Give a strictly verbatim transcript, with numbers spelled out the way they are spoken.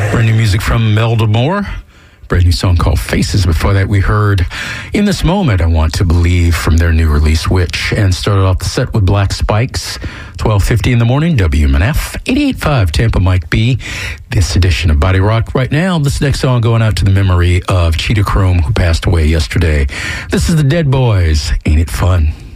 Brand new music from Melda Moore. Brand new song called Faces. Before that, we heard In This Moment, I Want to Believe from their new release, Witch. And started off the set with Black Spikes, twelve fifty in the morning, W M N F, eighty-eight point five Tampa Mike B. This edition of Body Rock. Right now, this next song going out to the memory of Cheetah Chrome, who passed away yesterday. This is the Dead Boys. Ain't It Fun?